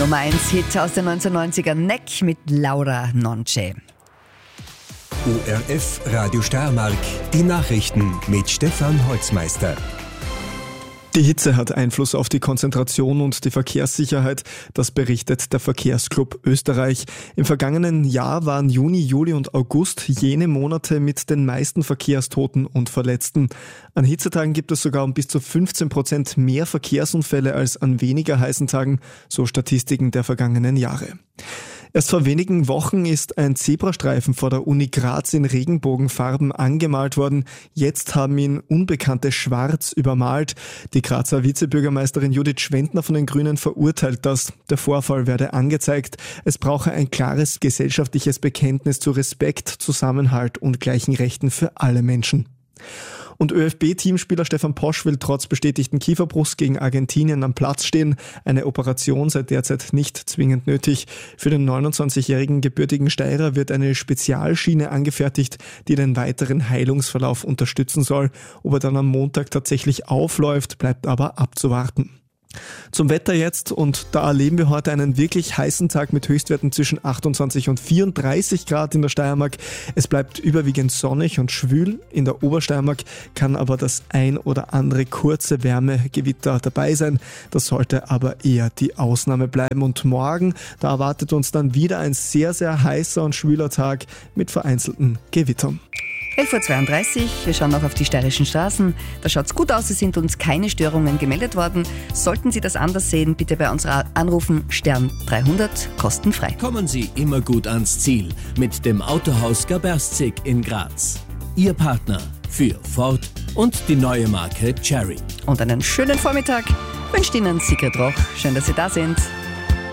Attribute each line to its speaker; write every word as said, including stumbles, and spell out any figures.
Speaker 1: Nummer eins Hit aus den neunzehnhundertneunziger, Neck mit Laura Nonce.
Speaker 2: O R F Radio Steiermark, die Nachrichten mit Stefan Holzmeister.
Speaker 3: Die Hitze hat Einfluss auf die Konzentration und die Verkehrssicherheit, das berichtet der Verkehrsclub Österreich. Im vergangenen Jahr waren Juni, Juli und August jene Monate mit den meisten Verkehrstoten und Verletzten. An Hitzetagen gibt es sogar um bis zu fünfzehn Prozent mehr Verkehrsunfälle als an weniger heißen Tagen, so Statistiken der vergangenen Jahre. Erst vor wenigen Wochen ist ein Zebrastreifen vor der Uni Graz in Regenbogenfarben angemalt worden. Jetzt haben ihn Unbekannte schwarz übermalt. Die Grazer Vizebürgermeisterin Judith Schwendner von den Grünen verurteilt das. Der Vorfall werde angezeigt. Es brauche ein klares gesellschaftliches Bekenntnis zu Respekt, Zusammenhalt und gleichen Rechten für alle Menschen. Und ÖFB-Teamspieler Stefan Posch will trotz bestätigten Kieferbruchs gegen Argentinien am Platz stehen. Eine Operation sei derzeit nicht zwingend nötig. Für den neunundzwanzigjährigen gebürtigen Steirer wird eine Spezialschiene angefertigt, die den weiteren Heilungsverlauf unterstützen soll. Ob er dann am Montag tatsächlich aufläuft, bleibt aber abzuwarten. Zum Wetter jetzt, und da erleben wir heute einen wirklich heißen Tag mit Höchstwerten zwischen achtundzwanzig und vierunddreißig Grad in der Steiermark. Es bleibt überwiegend sonnig und schwül. In der Obersteiermark kann aber das ein oder andere kurze Wärmegewitter dabei sein. Das sollte aber eher die Ausnahme bleiben. Und morgen, da erwartet uns dann wieder ein sehr, sehr heißer und schwüler Tag mit vereinzelten Gewittern.
Speaker 1: elf Uhr zweiunddreißig, wir schauen noch auf die steirischen Straßen. Da schaut's gut aus, es sind uns keine Störungen gemeldet worden. Sollten Sie das anders sehen, bitte bei uns anrufen, Stern dreihundert, kostenfrei.
Speaker 2: Kommen Sie immer gut ans Ziel mit dem Autohaus Gaberstzig in Graz. Ihr Partner für Ford und die neue Marke Cherry.
Speaker 1: Und einen schönen Vormittag wünscht Ihnen Sigrid Roch. Schön, dass Sie da sind.